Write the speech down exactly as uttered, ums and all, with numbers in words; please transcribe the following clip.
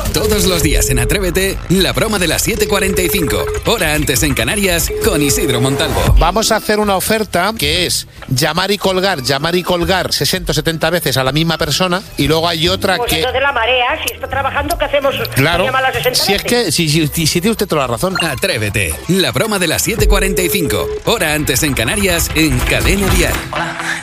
Todos los días en Atrévete, la broma de las siete cuarenta y cinco, hora antes en Canarias, con Isidro Montalvo. Vamos a hacer una oferta que es llamar y colgar, llamar y colgar sesenta o setenta veces a la misma persona, y luego hay otra pues que... Pues de la marea, si está trabajando, ¿qué hacemos? Claro, Llamarla sesenta si es que, si, si, si, si tiene usted toda la razón. Atrévete, la broma de las siete cuarenta y cinco, hora antes en Canarias, en Cadena Dial.